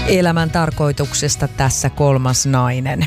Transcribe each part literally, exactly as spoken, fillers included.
Elämän tarkoituksesta tässä kolmas nainen.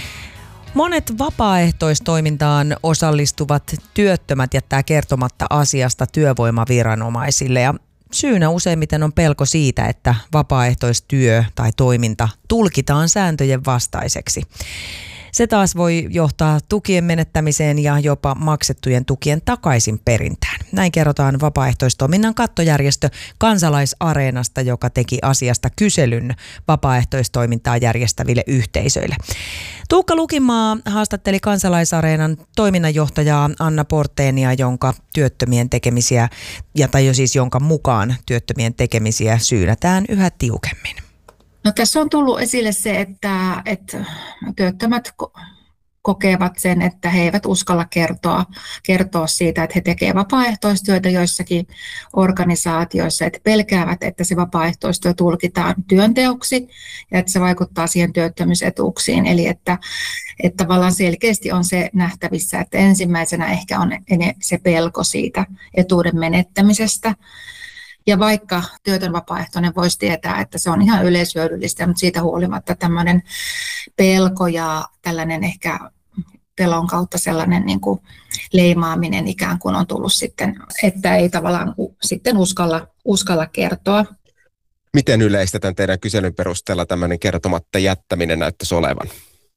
Monet vapaaehtoistoimintaan osallistuvat työttömät jättää kertomatta asiasta työvoimaviranomaisille ja syynä useimmiten on pelko siitä, että vapaaehtoistyö tai toiminta tulkitaan sääntöjen vastaiseksi. Se taas voi johtaa tukien menettämiseen ja jopa maksettujen tukien takaisin perintään. Näin kerrotaan vapaaehtoistoiminnan kattojärjestö Kansalaisareenasta, joka teki asiasta kyselyn vapaaehtoistoimintaa järjestäville yhteisöille. Tuukka Lukimaa haastatteli Kansalaisareenan toiminnanjohtajaa Anna Porteenia, jonka työttömien tekemisiä, ja tai jo siis jonka mukaan työttömien tekemisiä syynätään yhä tiukemmin. No, tässä on tullut esille se, että, että työttömät kokevat sen, että he eivät uskalla kertoa, kertoa siitä, että he tekevät vapaaehtoistyötä joissakin organisaatioissa, että pelkäävät, että se vapaaehtoistyö tulkitaan työnteoksi ja että se vaikuttaa siihen työttömyysetuuksiin. Eli että, että tavallaan selkeästi on se nähtävissä, että ensimmäisenä ehkä on se pelko siitä etuuden menettämisestä. Ja vaikka työtön vapaaehtoinen voisi tietää, että se on ihan yleishyödyllistä, mutta siitä huolimatta tämmöinen pelko ja tällainen ehkä pelon kautta sellainen niin kuin leimaaminen ikään kuin on tullut sitten, että ei tavallaan sitten uskalla, uskalla kertoa. Miten yleistä tämän teidän kyselyn perusteella tämmöinen kertomatta jättäminen näyttäisi olevan?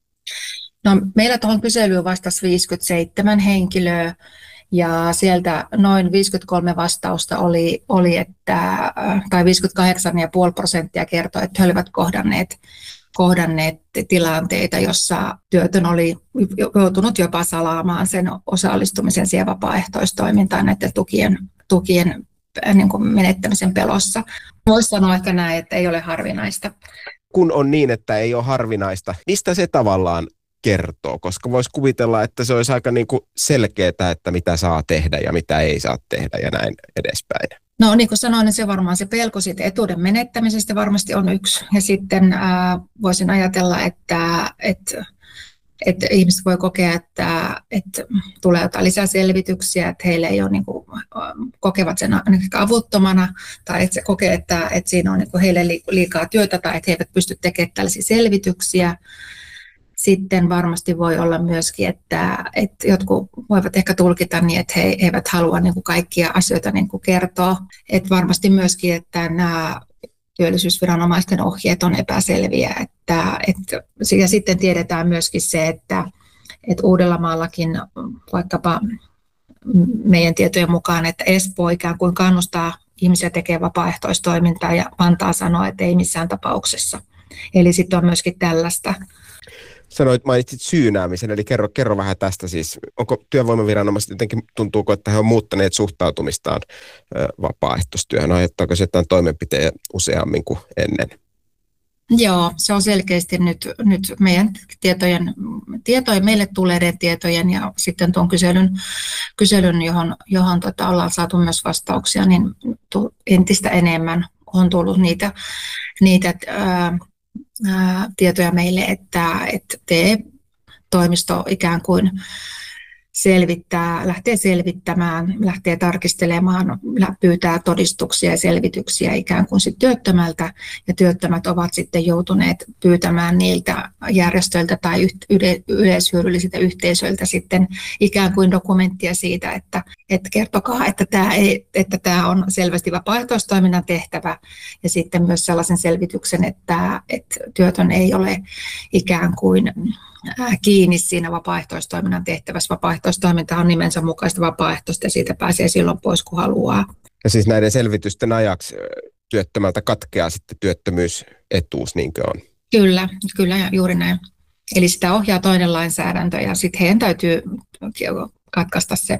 No, meillä tuohon kyselyyn vastasi viisikymmentäseitsemän henkilöä. Ja sieltä noin viisikymmentäkolme vastausta oli, oli että, tai viisikymmentäkahdeksan pilkku viisi prosenttia kertoi, että he olivat kohdanneet, kohdanneet tilanteita, jossa työtön oli joutunut jopa salaamaan sen osallistumisen siihen vapaaehtoistoimintaan näiden tukien, tukien niin kuin menettämisen pelossa. Voisi sanoa ehkä näin, että ei ole harvinaista. Kun on niin, että ei ole harvinaista, mistä se tavallaan kertoo, koska voisi kuvitella, että se olisi aika niin kuin selkeää, että mitä saa tehdä ja mitä ei saa tehdä ja näin edespäin. No niin kuin sanoin, niin se varmaan se pelko siitä etuuden menettämisestä varmasti on yksi. Ja sitten äh, voisin ajatella, että, että, että ihmiset voi kokea, että, että tulee jotain lisäselvityksiä, että heille ei ole niin kuin, kokevat sen avuttomana tai että se kokee, että, että siinä on niin kuin heille liikaa työtä tai että he eivät pysty tekemään tällaisia selvityksiä. Sitten varmasti voi olla myöskin, että, että jotkut voivat ehkä tulkita niin, että he eivät halua niin kuin kaikkia asioita niin kuin kertoa. Että varmasti myöskin, että nämä työllisyysviranomaisten ohjeet on epäselviä. Että, että, ja sitten tiedetään myöskin se, että, että Uudellamaallakin vaikkapa meidän tietojen mukaan, että Espoo ikään kuin kannustaa ihmisiä tekemään vapaaehtoistoimintaa ja Vantaa sanoo, että ei missään tapauksessa. Eli sitten on myöskin tällaista. Sanoit, mainitsit syynäämisen, eli kerro, kerro vähän tästä siis. Onko työvoimaviranomaiset jotenkin, tuntuuko, että he ovat muuttaneet suhtautumistaan ö, vapaaehtoistyöhön? Aiheuttaako se jotain toimenpiteitä useammin kuin ennen? Joo, se on selkeästi nyt, nyt meidän tietojen, tietojen, meille tulleiden tietojen ja sitten tuon kyselyn, kyselyn johon, johon tota ollaan saatu myös vastauksia, niin entistä enemmän on tullut niitä, niitä ää, ää, tietoja meille, että, että TE-toimisto ikään kuin selvittää, lähtee selvittämään, lähtee tarkistelemaan, pyytää todistuksia ja selvityksiä ikään kuin sit työttömältä, ja työttömät ovat sitten joutuneet pyytämään niiltä järjestöiltä tai yleishyödyllisiltä yhteisöiltä sitten ikään kuin dokumenttia siitä, että, että kertokaa, että tämä, ei, että tämä on selvästi vapaaehtoistoiminnan tehtävä, ja sitten myös sellaisen selvityksen, että, että työtön ei ole ikään kuin kiinni siinä vapaaehtoistoiminnan tehtävässä. Vapaaehtoistoiminta on nimensä mukaista vapaaehtoista ja siitä pääsee silloin pois, kun haluaa. Ja siis näiden selvitysten ajaksi työttömältä katkeaa sitten työttömyysetuus, niinkö on? Kyllä, kyllä juuri näin. Eli sitä ohjaa toinen lainsäädäntö ja sitten heidän täytyy katkaista se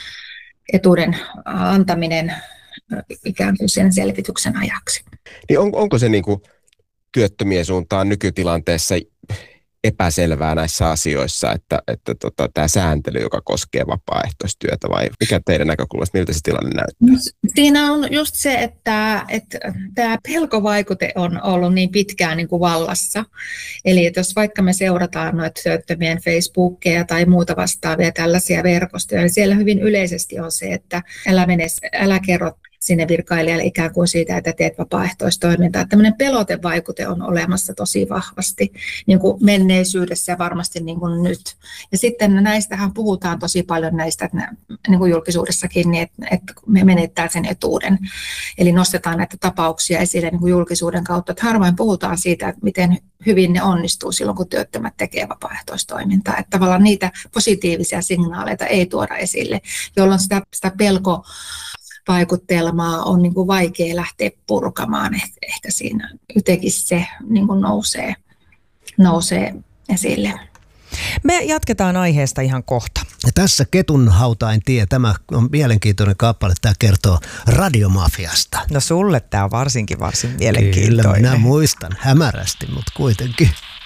etuuden antaminen ikään kuin sen selvityksen ajaksi. Niin on, onko se niin kuin työttömien suuntaan nykytilanteessa epäselvää näissä asioissa, että, että tota, tämä sääntely, joka koskee vapaaehtoistyötä, vai mikä teidän näkökulmasta, miltä se tilanne näyttää? Siinä on just se, että, että tämä pelkovaikute on ollut niin pitkään niin kuin vallassa. Eli että jos vaikka me seurataan noita työttömien Facebookia tai muuta vastaavia tällaisia verkostoja, niin siellä hyvin yleisesti on se, että älä, mene, älä kerro sinne virkailijalle ikään kuin siitä, että teet vapaaehtoistoimintaa. Tämmöinen pelotevaikute on olemassa tosi vahvasti niin kuin menneisyydessä ja varmasti niin kuin nyt. Ja sitten näistähän puhutaan tosi paljon näistä niin kuin julkisuudessakin, niin että, että me menettää sen etuuden. Eli nostetaan näitä tapauksia esille niin kuin julkisuuden kautta. Että harvoin puhutaan siitä, että miten hyvin ne onnistuu silloin, kun työttömät tekee vapaaehtoistoimintaa. Että tavallaan niitä positiivisia signaaleita ei tuoda esille, jolloin sitä, sitä pelkovaikuttelmaa on niin kuin vaikea lähteä purkamaan. Ehkä siinä jotenkin se niin kuin nousee, nousee esille. Me jatketaan aiheesta ihan kohta. Ja tässä Ketun hautain tie, tämä on mielenkiintoinen kappale, tämä kertoo radiomafiasta. No sulle tämä on varsinkin varsin mielenkiintoinen. Kyllä, minä muistan hämärästi, mutta kuitenkin.